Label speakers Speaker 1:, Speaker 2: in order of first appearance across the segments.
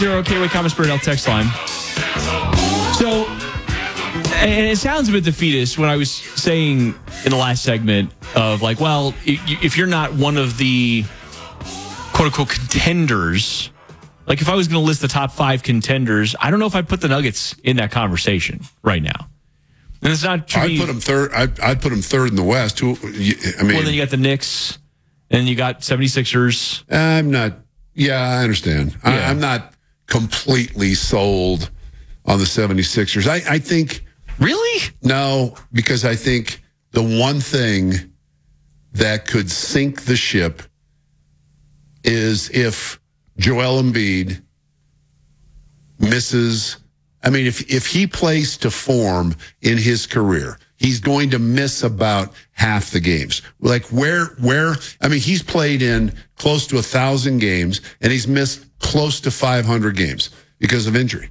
Speaker 1: KOA Commerce Burnell text line. So, and it sounds a bit defeatist when I was saying in the last segment of like, well, if you're not one of the quote unquote contenders, like if I was going to list the top 5 contenders, I don't know if I'd put the Nuggets in that conversation right now. And it's not true.
Speaker 2: I'd put them third. I'd put them third in the West. Well,
Speaker 1: then you got the Knicks, and you got 76ers.
Speaker 2: I'm not. Yeah, I understand.
Speaker 1: Yeah.
Speaker 2: I'm not completely sold on the 76ers. I think.
Speaker 1: Really?
Speaker 2: No, because I think the one thing that could sink the ship is if Joel Embiid misses. I mean, if he plays to form in his career, he's going to miss about half the games. Like where, I mean, he's played in close to 1,000 games and he's missed close to 500 games because of injury.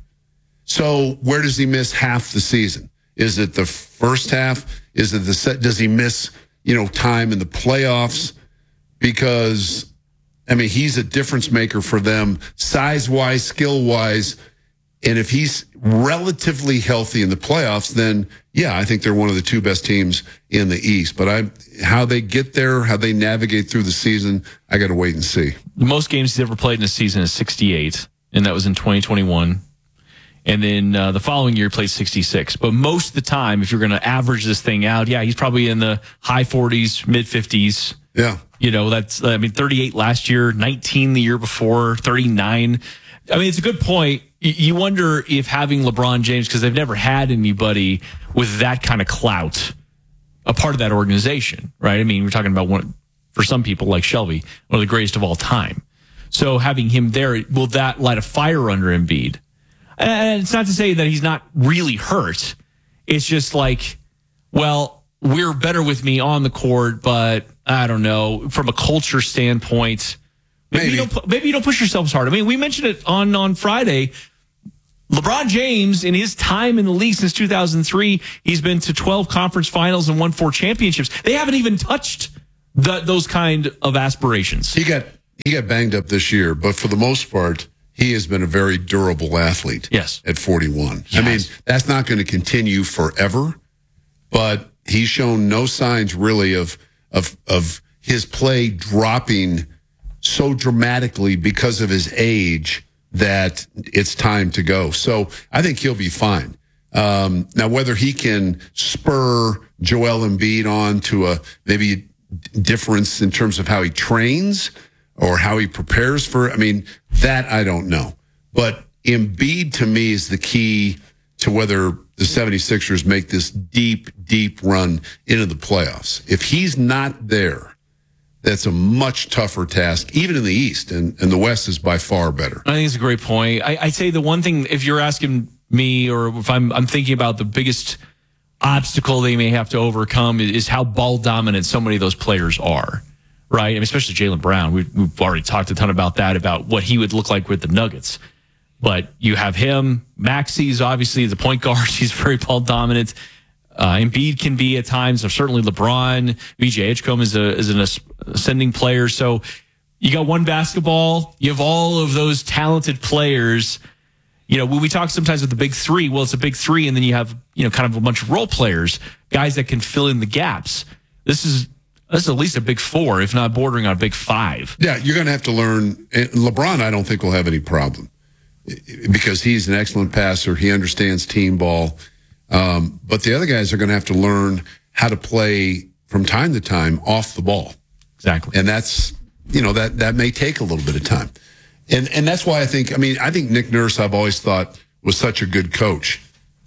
Speaker 2: So where does he miss half the season? Is it the first half? Is it does he miss, time in the playoffs? Because, I mean, he's a difference maker for them size-wise, skill-wise. And if he's relatively healthy in the playoffs, then, yeah, I think they're one of the 2 best teams in the East. But how they get there, how they navigate through the season, I got to wait and see.
Speaker 1: The most games he's ever played in a season is 68, and that was in 2021. And then the following year, he played 66. But most of the time, if you're going to average this thing out, yeah, he's probably in the high 40s, mid 50s.
Speaker 2: Yeah.
Speaker 1: That's 38 last year, 19 the year before, 39. I mean, it's a good point. You wonder if having LeBron James, because they've never had anybody with that kind of clout, a part of that organization, right? I mean, we're talking about one, for some people like Shelby, one of the greatest of all time. So having him there, will that light a fire under Embiid? And it's not to say that he's not really hurt. It's just like, well, we're better with me on the court, but I don't know, from a culture standpoint, maybe you don't push yourself as hard. I mean, we mentioned it on Friday. LeBron James, in his time in the league since 2003, he's been to 12 conference finals and won 4 championships. They haven't even touched those kind of aspirations.
Speaker 2: He got banged up this year, but for the most part, he has been a very durable athlete.
Speaker 1: Yes.
Speaker 2: At 41.
Speaker 1: Yes.
Speaker 2: I mean, that's not going to continue forever, but he's shown no signs really of his play dropping so dramatically because of his age that it's time to go. So I think he'll be fine. Now, whether he can spur Joel Embiid on to a maybe difference in terms of how he trains or how he prepares that I don't know. But Embiid to me is the key to whether the 76ers make this deep, deep run into the playoffs. If he's not there, that's a much tougher task, even in the East, and the West is by far better.
Speaker 1: I think it's a great point. I'd say the one thing, if you're asking me, or if I'm thinking about the biggest obstacle they may have to overcome, is how ball dominant so many of those players are, right? I mean, especially Jaylen Brown. We've already talked a ton about that, about what he would look like with the Nuggets. But you have him. Maxi's obviously the point guard. He's very ball dominant. Embiid can be at times. Certainly LeBron. VJ Edgecombe is an ascending player. So you got one basketball. You have all of those talented players. When we talk sometimes with the big 3, well, it's a big 3, and then you have kind of a bunch of role players, guys that can fill in the gaps. This is at least a big 4, if not bordering on a big 5.
Speaker 2: Yeah, you're going to have to learn. LeBron, I don't think will have any problem because he's an excellent passer. He understands team ball. But the other guys are going to have to learn how to play from time to time off the ball.
Speaker 1: Exactly.
Speaker 2: And that's, that may take a little bit of time. And that's why I think Nick Nurse, I've always thought, was such a good coach.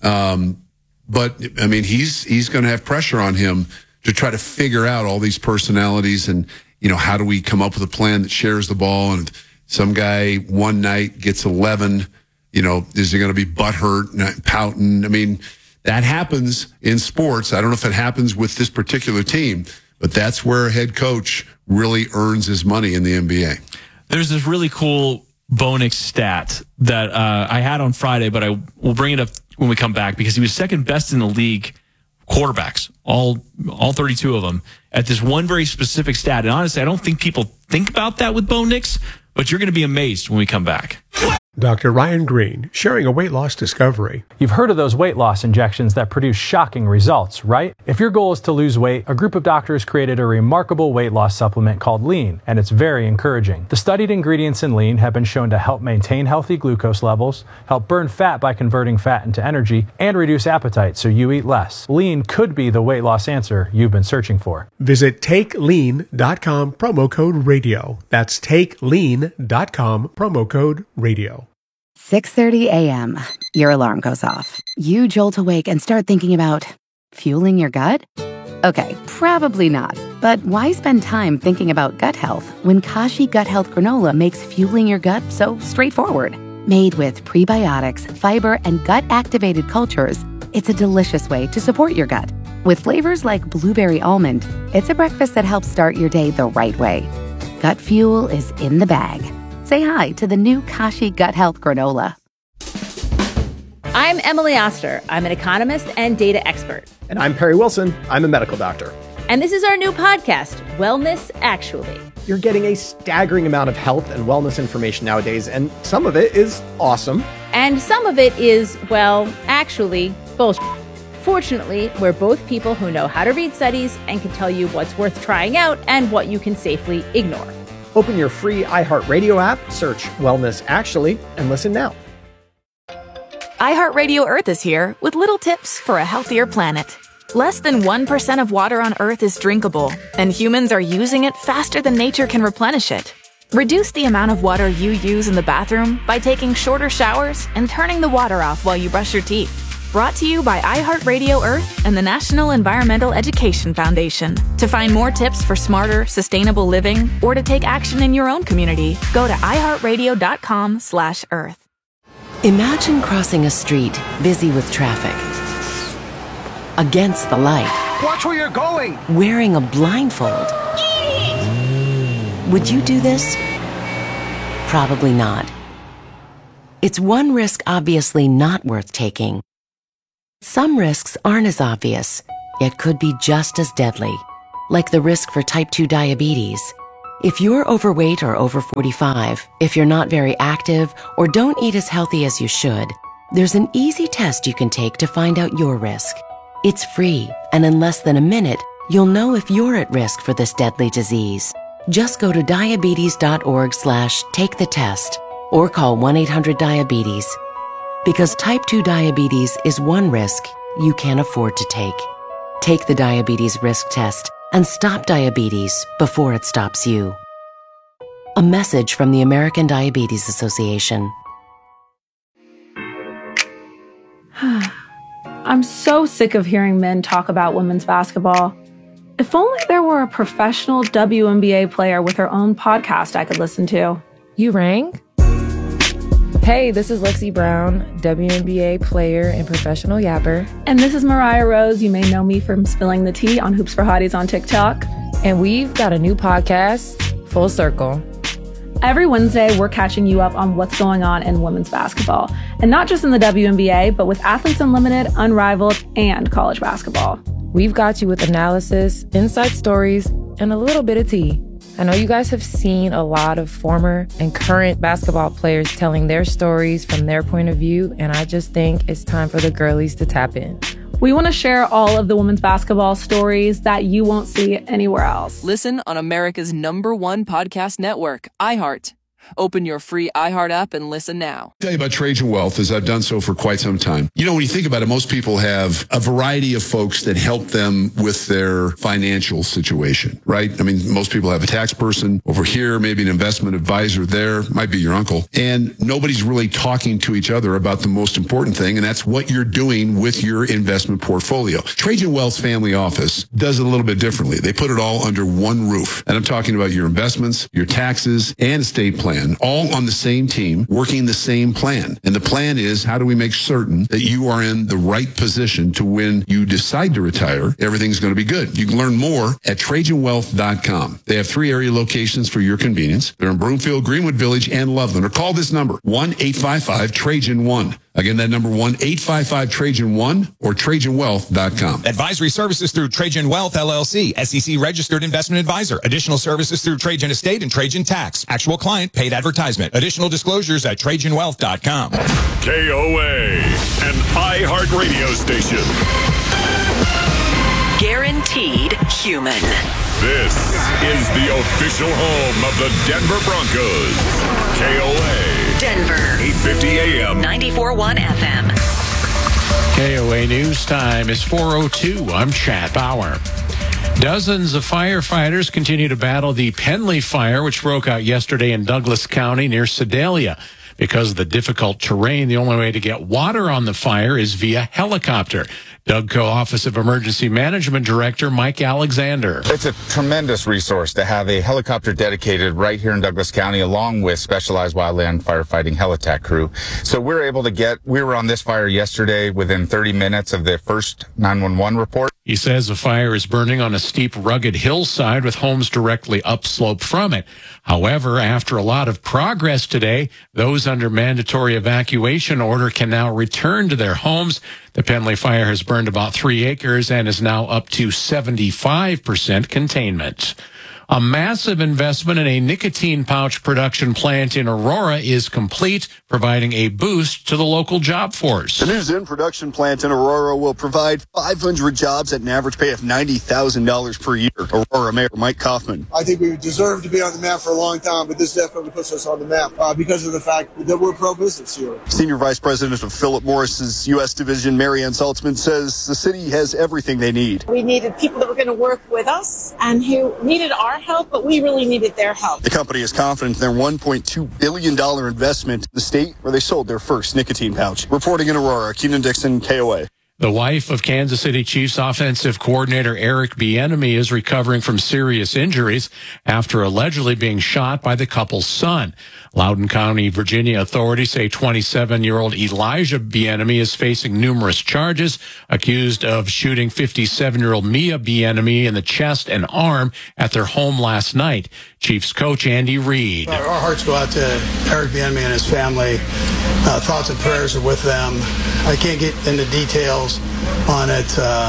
Speaker 2: But he's going to have pressure on him to try to figure out all these personalities and, how do we come up with a plan that shares the ball? And if some guy one night gets 11, is he going to be butthurt, pouting? That happens in sports. I don't know if it happens with this particular team, but that's where a head coach really earns his money in the NBA.
Speaker 1: There's this really cool Bonix stat that I had on Friday, but I will bring it up when we come back because he was second best in the league quarterbacks, all 32 of them, at this one very specific stat. And honestly, I don't think people think about that with Bonix, but you're going to be amazed when we come back.
Speaker 3: Dr. Ryan Green, sharing a weight loss discovery.
Speaker 4: You've heard of those weight loss injections that produce shocking results, right? If your goal is to lose weight, a group of doctors created a remarkable weight loss supplement called Lean, and it's very encouraging. The studied ingredients in Lean have been shown to help maintain healthy glucose levels, help burn fat by converting fat into energy, and reduce appetite so you eat less. Lean could be the weight loss answer you've been searching for.
Speaker 3: Visit TakeLean.com, promo code radio. That's TakeLean.com, promo code radio.
Speaker 5: 6:30 a.m. Your alarm goes off. You jolt awake and start thinking about fueling your gut? Okay, probably not. But why spend time thinking about gut health when Kashi Gut Health Granola makes fueling your gut so straightforward? Made with prebiotics, fiber, and gut-activated cultures, it's a delicious way to support your gut. With flavors like blueberry almond, it's a breakfast that helps start your day the right way. Gut fuel is in the bag. Say hi to the new Kashi Gut Health Granola.
Speaker 6: I'm Emily Oster. I'm an economist and data expert.
Speaker 7: And I'm Perry Wilson. I'm a medical doctor.
Speaker 6: And this is our new podcast, Wellness Actually.
Speaker 7: You're getting a staggering amount of health and wellness information nowadays, and some of it is awesome.
Speaker 6: And some of it is, well, actually, bullshit. Fortunately, we're both people who know how to read studies and can tell you what's worth trying out and what you can safely ignore.
Speaker 7: Open your free iHeartRadio app, search Wellness Actually, and listen now.
Speaker 8: iHeartRadio Earth is here with little tips for a healthier planet. Less than 1% of water on Earth is drinkable, and humans are using it faster than nature can replenish it. Reduce the amount of water you use in the bathroom by taking shorter showers and turning the water off while you brush your teeth. Brought to you by iHeartRadio Earth and the National Environmental Education Foundation. To find more tips for smarter, sustainable living or to take action in your own community, go to iHeartRadio.com/Earth.
Speaker 9: Imagine crossing a street busy with traffic. Against the light.
Speaker 10: Watch where you're going!
Speaker 9: Wearing a blindfold. Would you do this? Probably not. It's one risk obviously not worth taking. Some risks aren't as obvious, yet could be just as deadly, like the risk for type 2 diabetes. If you're overweight or over 45, if you're not very active or don't eat as healthy as you should, there's an easy test you can take to find out your risk. It's free, and in less than a minute, you'll know if you're at risk for this deadly disease. Just go to diabetes.org/take-the-test or call 1-800-DIABETES. Because type 2 diabetes is one risk you can't afford to take. Take the diabetes risk test and stop diabetes before it stops you. A message from the American Diabetes Association.
Speaker 11: I'm so sick of hearing men talk about women's basketball. If only there were a professional WNBA player with her own podcast I could listen to.
Speaker 12: You rang? Hey, this is Lexi Brown, WNBA player and professional yapper.
Speaker 11: And this is Mariah Rose. You may know me from spilling the tea on Hoops for Hotties on TikTok.
Speaker 12: And we've got a new podcast, Full Circle.
Speaker 11: Every Wednesday, we're catching you up on what's going on in women's basketball. And not just in the WNBA, but with Athletes Unlimited, Unrivaled, and college basketball.
Speaker 12: We've got you with analysis, inside stories, and a little bit of tea. I know you guys have seen a lot of former and current basketball players telling their stories from their point of view, and I just think it's time for the girlies to tap in.
Speaker 11: We want to share all of the women's basketball stories that you won't see anywhere else.
Speaker 13: Listen on America's #1 podcast network, iHeart. Open your free iHeart app and listen now.
Speaker 2: I'll tell you about Trajan Wealth, as I've done so for quite some time. You know, when you think about it, most people have a variety of folks that help them with their financial situation, right? I mean, most people have a tax person over here, maybe an investment advisor there, might be your uncle. And nobody's really talking to each other about the most important thing, and that's what you're doing with your investment portfolio. Trajan Wealth's family office does it a little bit differently. They put it all under one roof. And I'm talking about your investments, your taxes, and estate plan, all on the same team, working the same plan. And the plan is, how do we make certain that you are in the right position to when you decide to retire, everything's going to be good. You can learn more at TrajanWealth.com. They have 3 area locations for your convenience. They're in Broomfield, Greenwood Village, and Loveland. Or call this number, 1-855-TRAJAN-1. Again, that number 1-855-TRAJAN1 or TrajanWealth.com.
Speaker 10: Advisory services through Trajan Wealth, LLC, SEC registered investment advisor. Additional services through Trajan Estate and Trajan Tax. Actual client paid advertisement. Additional disclosures at TrajanWealth.com.
Speaker 14: KOA, an iHeart radio station.
Speaker 15: Guaranteed human.
Speaker 14: This is the official home of the Denver Broncos. KOA.
Speaker 15: Denver.
Speaker 14: 850 AM.
Speaker 15: 94.1 FM.
Speaker 16: KOA News Time is 4:02. I'm Chad Bauer. Dozens of firefighters continue to battle the Penley fire, which broke out yesterday in Douglas County near Sedalia. Because of the difficult terrain, the only way to get water on the fire is via helicopter. DUGCO Office of Emergency Management Director Mike Alexander.
Speaker 17: It's a tremendous resource to have a helicopter dedicated right here in Douglas County, along with specialized wildland firefighting helitack crew. So we were on this fire yesterday within 30 minutes of the first 911 report.
Speaker 16: He says the fire is burning on a steep, rugged hillside with homes directly upslope from it. However, after a lot of progress today, those under mandatory evacuation order can now return to their homes. The Penley fire has burned about 3 acres and is now up to 75% containment. A massive investment in a nicotine pouch production plant in Aurora is complete, providing a boost to the local job force.
Speaker 18: The new Zyn production plant in Aurora will provide 500 jobs at an average pay of $90,000 per year. Aurora Mayor Mike Kaufman.
Speaker 19: I think we deserve to be on the map for a long time, but this definitely puts us on the map because of the fact that we're pro-business here.
Speaker 18: Senior Vice President of Philip Morris's U.S. Division, Marianne Saltzman, says the city has everything they need.
Speaker 20: We needed people that were going to work with us and who needed our help, but we really needed their help.
Speaker 18: The company is confident in their $1.2 billion investment in the state where they sold their first nicotine pouch. Reporting in Aurora, Keenan Dixon, KOA.
Speaker 16: The wife of Kansas City Chiefs offensive coordinator Eric Bieniemy is recovering from serious injuries after allegedly being shot by the couple's son. Loudoun County, Virginia authorities say 27-year-old Elijah Bieniemy is facing numerous charges, accused of shooting 57-year-old Mia Bieniemy in the chest and arm at their home last night. Chiefs coach Andy Reid.
Speaker 21: Our hearts go out to Eric Bieniemy and his family. Thoughts and prayers are with them. I can't get into details on it,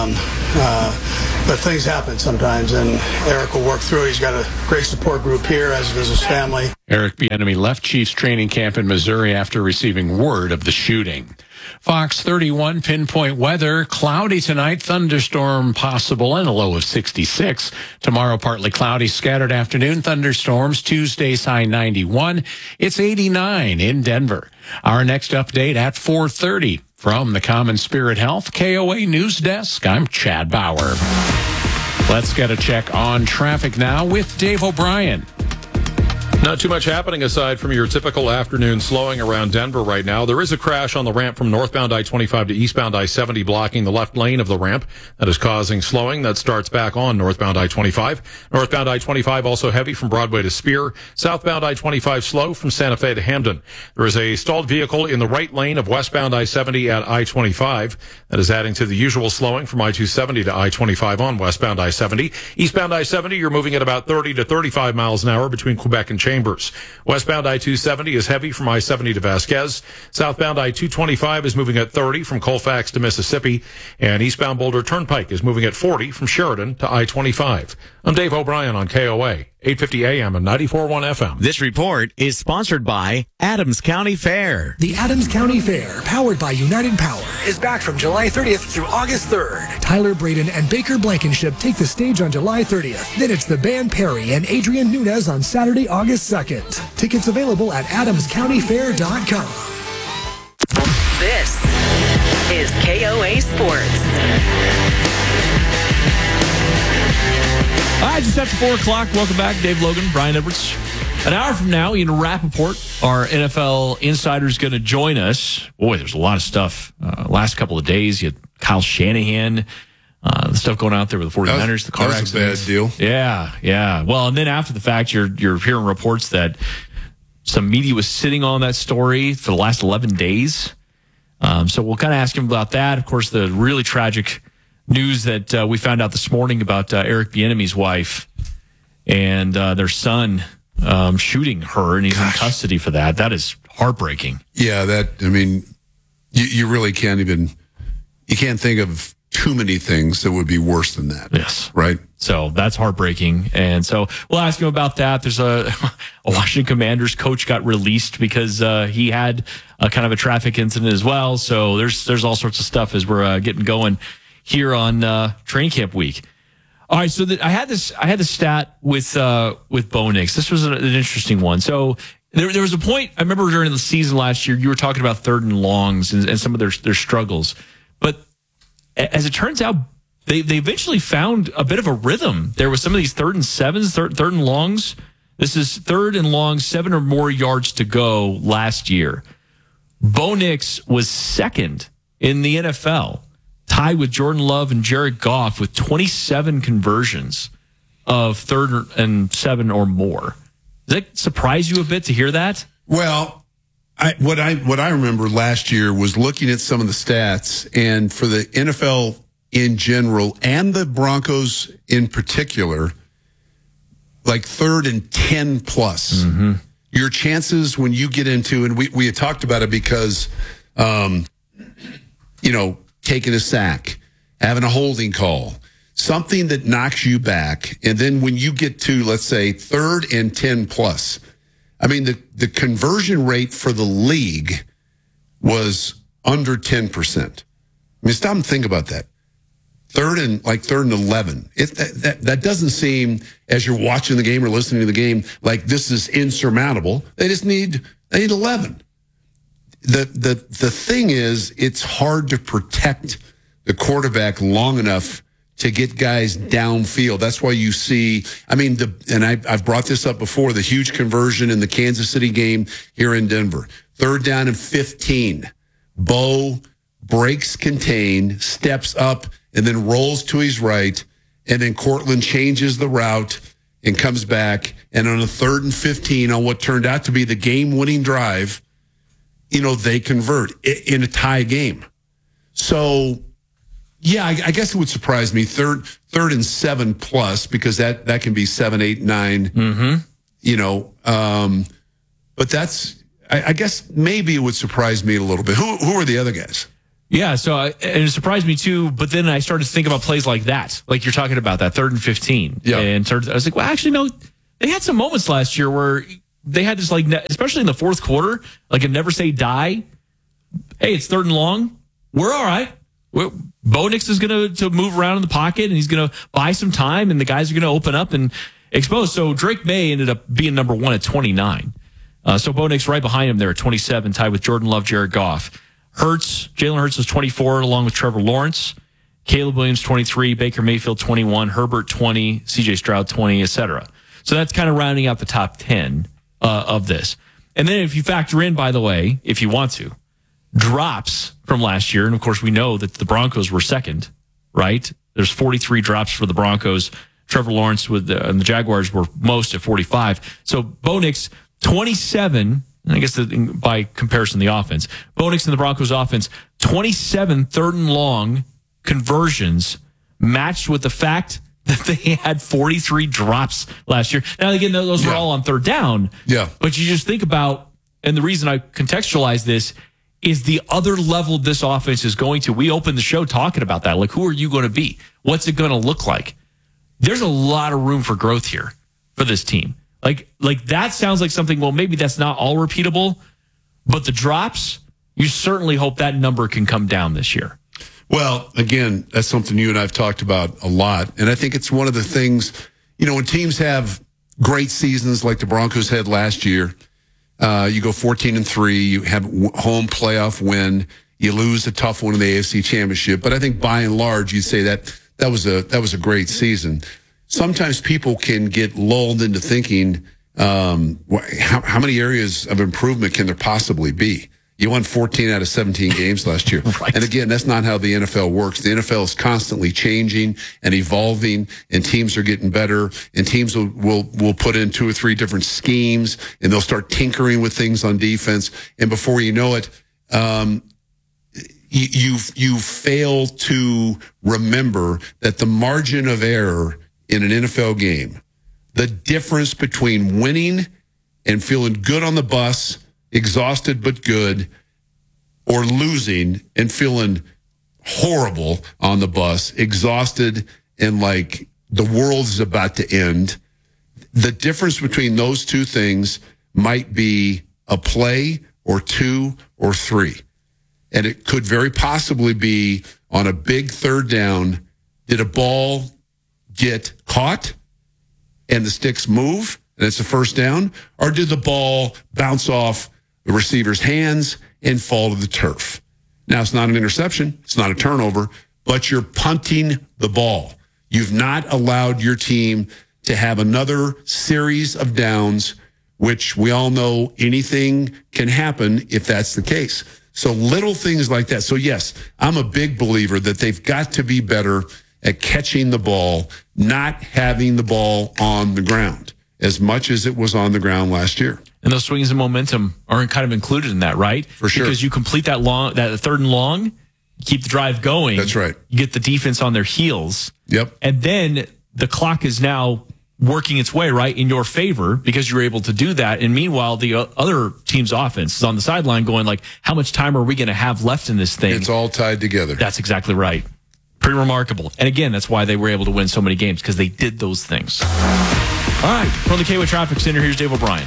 Speaker 21: but things happen sometimes, and Eric will work through it. He's got a great support group here, as does his family.
Speaker 16: Eric Bieniemy left Chiefs training camp in Missouri after receiving word of the shooting. Fox 31 pinpoint weather. Cloudy tonight, thunderstorm possible and a low of 66. Tomorrow, partly cloudy, scattered afternoon thunderstorms. Tuesday's high 91. It's 89 in Denver. Our next update at 4:30. From the Common Spirit Health KOA News Desk, I'm Chad Bauer. Let's get a check on traffic now with Dave O'Brien.
Speaker 22: Not too much happening aside from your typical afternoon slowing around Denver right now. There is a crash on the ramp from northbound I-25 to eastbound I-70, blocking the left lane of the ramp. That is causing slowing. That starts back on northbound I-25. Northbound I-25 also heavy from Broadway to Spear. Southbound I-25 slow from Santa Fe to Hamden. There is a stalled vehicle in the right lane of westbound I-70 at I-25. That is adding to the usual slowing from I-270 to I-25 on westbound I-70. Eastbound I-70, you're moving at about 30 to 35 miles an hour between Quebec and Chambers. Westbound I-270 is heavy from I-70 to Vasquez. Southbound I-225 is moving at 30 from Colfax to Mississippi. And eastbound Boulder Turnpike is moving at 40 from Sheridan to I-25. I'm Dave O'Brien on KOA, 850 AM and 94.1 FM.
Speaker 23: This report is sponsored by Adams County Fair.
Speaker 24: The Adams County Fair, powered by United Power, is back from July 30th through August 3rd. Tyler Braden and Baker Blankenship take the stage on July 30th. Then it's the band Perry and Adrian Nunez on Saturday, August 2nd. Tickets available at adamscountyfair.com.
Speaker 15: This is KOA Sports.
Speaker 1: All right, just after 4 o'clock, welcome back. Dave Logan, Brian Edwards. An hour from now, Ian Rappaport, our NFL insider, is going to join us. Boy, there's a lot of stuff. Last couple of days, you had Kyle Shanahan, the stuff going out there with the 49ers, the car accidents.
Speaker 2: That was a bad deal.
Speaker 1: Yeah. Well, and then after the fact, you're hearing reports that some media was sitting on that story for the last 11 days. So we'll kind of ask him about that. Of course, the really tragic news that we found out this morning about Eric Bieniemy's wife and their son shooting her, and he's in custody for that. That is heartbreaking.
Speaker 2: Yeah, You really can't think of too many things that would be worse than that.
Speaker 1: Yes.
Speaker 2: Right?
Speaker 1: So that's heartbreaking. And so we'll ask him about that. There's a Washington Commanders coach got released because he had a kind of a traffic incident as well. So there's all sorts of stuff as we're getting going here on training camp week. All right, so I had this stat with Bo Nix. This was an interesting one. So there was a point, I remember during the season last year, you were talking about 3rd and longs and some of their struggles. But as it turns out, they eventually found a bit of a rhythm. There was some of these 3rd and 7s, 3rd and longs. This is 3rd and long, 7 or more yards to go last year. Bo Nix was 2nd in the NFL, tied with Jordan Love and Jared Goff with 27 conversions of 3rd and 7 or more. Does that surprise you a bit to hear that?
Speaker 2: Well, what I remember last year was looking at some of the stats, and for the NFL in general and the Broncos in particular, like 3rd and 10 plus. Mm-hmm. Your chances when you get into, and we had talked about it because, taking a sack, having a holding call, something that knocks you back. And then when you get to, let's say, 3rd and 10 plus, I mean, the conversion rate for the league was under 10%. I mean, stop and think about that. 3rd and 11. That doesn't seem, as you're watching the game or listening to the game, like this is insurmountable. They need 11. The thing is, it's hard to protect the quarterback long enough to get guys downfield. That's why you see, I've brought this up before, the huge conversion in the Kansas City game here in Denver. 3rd down and 15. Bo breaks contain, steps up, and then rolls to his right, and then Cortland changes the route and comes back. And on a 3rd and 15, on what turned out to be the game-winning drive, they convert in a tie game. So, yeah, I guess it would surprise me. 3rd and 7 plus, because that can be 7, 8, 9. Mm-hmm. But that's, I guess maybe it would surprise me a little bit. Who are the other guys?
Speaker 1: Yeah, so and it surprised me too, but then I started to think about plays like that, like you're talking about, that 3rd and 15.
Speaker 2: Yeah.
Speaker 1: And I was like, well, actually, no, they had some moments last year where they had this, like, especially in the fourth quarter, like a never say die. Hey, it's 3rd and long. We're all right. Bo Nix is going to move around in the pocket, and he's going to buy some time, and the guys are going to open up and expose. So Drake May ended up being number 1 at 29. So Bo Nix right behind him there at 27, tied with Jordan Love, Jared Goff. Jalen Hurts was 24, along with Trevor Lawrence. Caleb Williams, 23. Baker Mayfield, 21. Herbert, 20. CJ Stroud, 20, etc. So that's kind of rounding out the top 10 of this. And then if you factor in, by the way, if you want to, drops from last year, and of course we know that the Broncos were 2nd, right? There's 43 drops for the Broncos. Trevor Lawrence and the Jaguars were most at 45. So Bo Nix, 27. I guess by comparison, the offense. Bo Nix and the Broncos offense, 27 3rd and long conversions, matched with the fact that they had 43 drops last year. Now, again, those were all on 3rd down.
Speaker 2: Yeah.
Speaker 1: But you just think about, and the reason I contextualize this is the other level this offense is going to. We opened the show talking about that. Like, who are you going to be? What's it going to look like? There's a lot of room for growth here for this team. Like that sounds like something, well, maybe that's not all repeatable, but the drops, you certainly hope that number can come down this year.
Speaker 2: Well, again, that's something you and I have talked about a lot. And I think it's one of the things, when teams have great seasons like the Broncos had last year, you go 14-3, you have home playoff win, you lose a tough one in the AFC Championship. But I think by and large, you'd say that was a great season. Sometimes people can get lulled into thinking, how many areas of improvement can there possibly be? You won 14 out of 17 games last year. Right. And again, that's not how the NFL works. The NFL is constantly changing and evolving, and teams are getting better, and teams will put in 2 or 3 different schemes, and they'll start tinkering with things on defense. And before you know it, you fail to remember that the margin of error in an NFL game, the difference between winning and feeling good on the bus, exhausted but good, or losing and feeling horrible on the bus, exhausted and like the world's about to end. The difference between those two things might be a play or two or three. And it could very possibly be on a big third down. Did a ball get caught and the sticks move and it's a first down? Or did the ball bounce off the receiver's hands and fall to the turf? Now, it's not an interception. It's not a turnover, but you're punting the ball. You've not allowed your team to have another series of downs, which we all know anything can happen if that's the case. So little things like that. So yes, I'm a big believer that they've got to be better at catching the ball, not having the ball on the ground as much as it was on the ground last year.
Speaker 1: And those swings and momentum are kind of included in that, right?
Speaker 2: For sure.
Speaker 1: Because you complete that third and long, keep the drive going.
Speaker 2: That's right.
Speaker 1: You get the defense on their heels.
Speaker 2: Yep.
Speaker 1: And then the clock is now working its way, right, in your favor because you're able to do that. And meanwhile, the other team's offense is on the sideline going like, how much time are we going to have left in this thing?
Speaker 2: It's all tied together.
Speaker 1: That's exactly right. Pretty remarkable. And again, that's why they were able to win so many games because they did those things. All right, from the KOA Traffic Center, here's Dave O'Brien.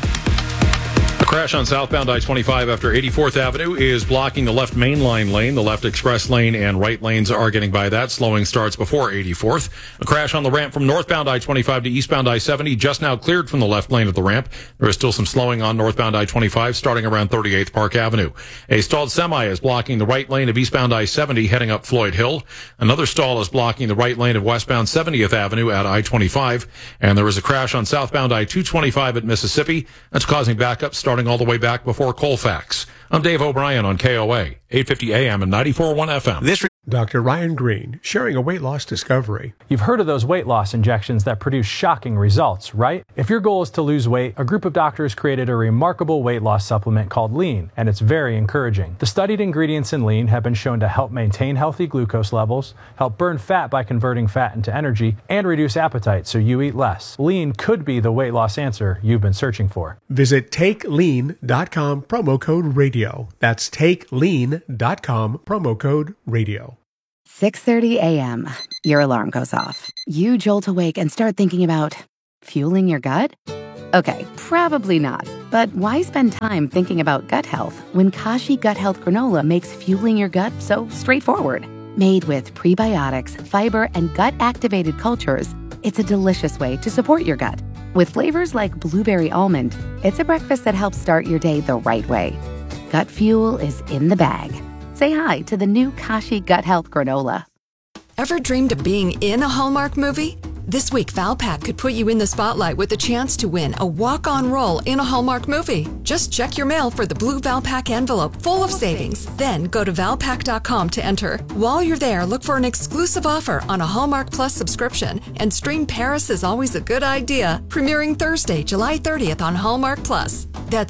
Speaker 22: A crash on southbound I-25 after 84th Avenue is blocking the left main line lane. The left express lane and right lanes are getting by that. Slowing starts before 84th. A crash on the ramp from northbound I-25 to eastbound I-70 just now cleared from the left lane of the ramp. There is still some slowing on northbound I-25 starting around 38th Park Avenue. A stalled semi is blocking the right lane of eastbound I-70 heading up Floyd Hill. Another stall is blocking the right lane of westbound 70th Avenue at I-25. And there is a crash on southbound I-225 at Mississippi. That's causing backups starting all the way back before Colfax. I'm Dave O'Brien on KOA, 850 AM and 94.1 FM.
Speaker 3: Dr. Ryan Green, sharing a weight loss discovery.
Speaker 4: You've heard of those weight loss injections that produce shocking results, right? If your goal is to lose weight, a group of doctors created a remarkable weight loss supplement called Lean, and it's very encouraging. The studied ingredients in Lean have been shown to help maintain healthy glucose levels, help burn fat by converting fat into energy, and reduce appetite so you eat less. Lean could be the weight loss answer you've been searching for.
Speaker 3: Visit TakeLean.com, promo code radio. That's TakeLean.com, promo code radio.
Speaker 5: 6:30 a.m. Your alarm goes off. You jolt awake and start thinking about fueling your gut? Okay, probably not. But why spend time thinking about gut health when Kashi Gut Health Granola makes fueling your gut so straightforward? Made with prebiotics, fiber, and gut-activated cultures, it's a delicious way to support your gut. With flavors like blueberry almond, it's a breakfast that helps start your day the right way. Gut fuel is in the bag. Say hi to the new Kashi Gut Health Granola.
Speaker 6: Ever dreamed of being in a Hallmark movie? This week, Valpak could put you in the spotlight with the chance to win a walk-on role in a Hallmark movie. Just check your mail for the blue Valpak envelope full of savings. Then go to Valpak.com to enter. While you're there, look for an exclusive offer on a Hallmark Plus subscription and stream Paris is Always a Good Idea, premiering Thursday, July 30th on Hallmark Plus. That's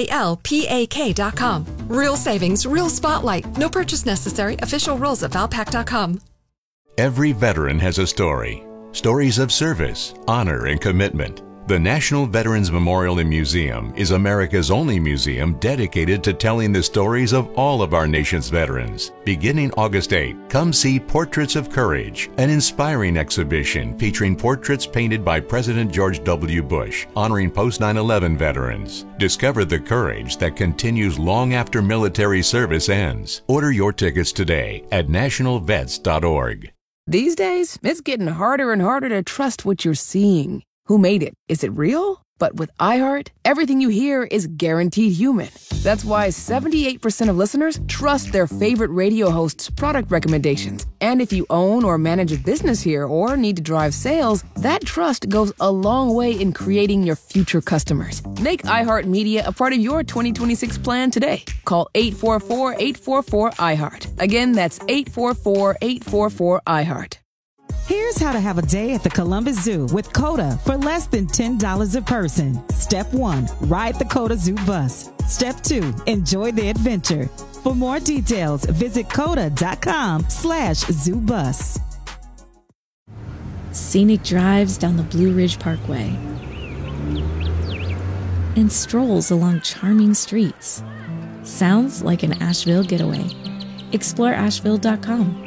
Speaker 6: VALPAK.com. Real savings, real spotlight. No purchase necessary. Official rules at Valpak.com.
Speaker 25: Every veteran has a story. Stories of service, honor, and commitment. The National Veterans Memorial and Museum is America's only museum dedicated to telling the stories of all of our nation's veterans. Beginning August 8, come see Portraits of Courage, an inspiring exhibition featuring portraits painted by President George W. Bush, honoring post-9/11 veterans. Discover the courage that continues long after military service ends. Order your tickets today at nationalvets.org.
Speaker 26: These days, it's getting harder and harder to trust what you're seeing. Who made it? Is it real? But with iHeart, everything you hear is guaranteed human. That's why 78% of listeners trust their favorite radio host's product recommendations. And if you own or manage a business here or need to drive sales, that trust goes a long way in creating your future customers. Make iHeartMedia a part of your 2026 plan today. Call 844-844-iHeart. Again, that's 844-844-iHeart.
Speaker 27: Here's how to have a day at the Columbus Zoo with COTA for less than $10 a person. Step 1, ride the COTA Zoo bus. Step 2, enjoy the adventure. For more details, visit COTA.com/zoobus.
Speaker 28: Scenic drives down the Blue Ridge Parkway and strolls along charming streets. Sounds like an Asheville getaway. Explore Asheville.com.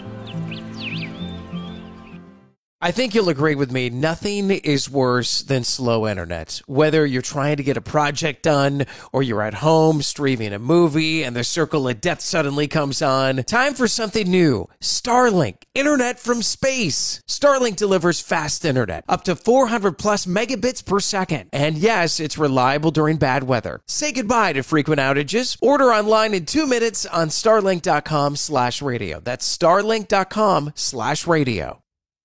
Speaker 7: I think you'll agree with me, nothing is worse than slow internet. Whether you're trying to get a project done or you're at home streaming a movie and the circle of death suddenly comes on, time for something new. Starlink, internet from space. Starlink delivers fast internet, up to 400 plus megabits per second. And yes, it's reliable during bad weather. Say goodbye to frequent outages. Order online in 2 minutes on starlink.com/radio. That's starlink.com/radio.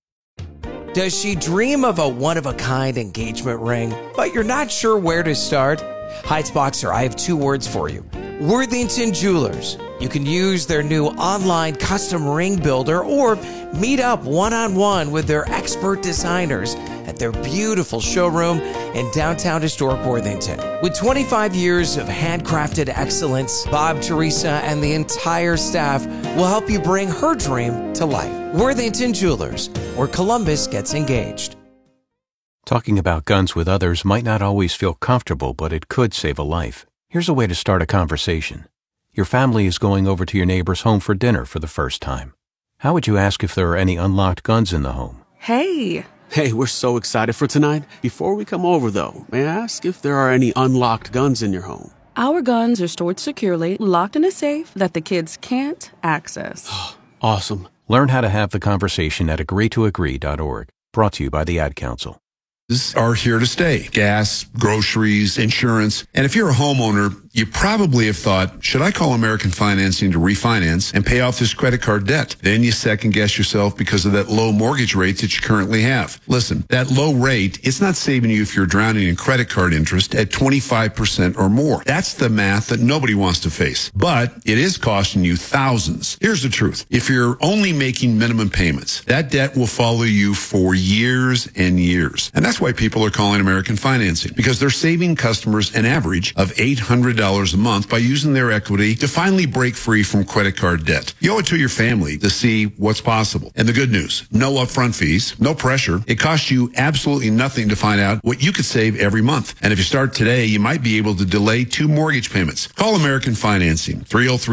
Speaker 7: Does she dream of a one-of-a-kind engagement ring, but you're not sure where to start? Heights Boxer, I have 2 words for you. Worthington Jewelers. You can use their new online custom ring builder or meet up one-on-one with their expert designers at their beautiful showroom in downtown historic Worthington. With 25 years of handcrafted excellence, Bob, Teresa, and the entire staff will help you bring her dream to life. Worthington Jewelers, where Columbus gets engaged.
Speaker 8: Talking about guns with others might not always feel comfortable, but it could save a life. Here's a way to start a conversation. Your family is going over to your neighbor's home for dinner for the first time. How would you ask if there are any unlocked guns in the home?
Speaker 9: Hey, we're so excited for tonight. Before we come over, though, may I ask if there are any unlocked guns in your home?
Speaker 10: Our guns are stored securely, locked in a safe that the kids can't access.
Speaker 9: Awesome.
Speaker 8: Learn how to have the conversation at agreetoagree.org. Brought to you by the Ad Council.
Speaker 2: Are here to stay. Gas, groceries, insurance. And if you're a homeowner, you probably have thought, should I call American Financing to refinance and pay off this credit card debt? Then you second guess yourself because of that low mortgage rate that you currently have. Listen, that low rate, it's not saving you if you're drowning in credit card interest at 25% or more. That's the math that nobody wants to face. But it is costing you thousands. Here's the truth. If you're only making minimum payments, that debt will follow you for years and years. And that's why people are calling American Financing, because they're saving customers an average of $800 a month by using their equity to finally break free from credit card debt. You owe it to your family to see what's possible. And the good news, no upfront fees, no pressure. It costs you absolutely nothing to find out what you could save every month. And if you start today, you might be able to delay 2 mortgage payments. Call American Financing,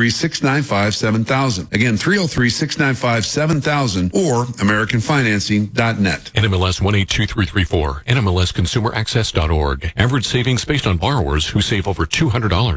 Speaker 2: 303-695-7000. Again, 303-695-7000 or AmericanFinancing.net.
Speaker 11: NMLS 182334, NMLSConsumerAccess.org. Average savings based on borrowers who save over $200.